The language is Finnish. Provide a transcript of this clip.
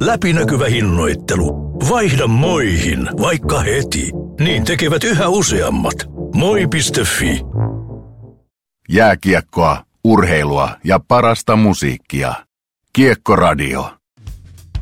Läpinäkyvä hinnoittelu. Vaihda Moihin, vaikka heti. Niin tekevät yhä useammat. Moi.fi. Jääkiekkoa, urheilua ja parasta musiikkia. Kiekkoradio.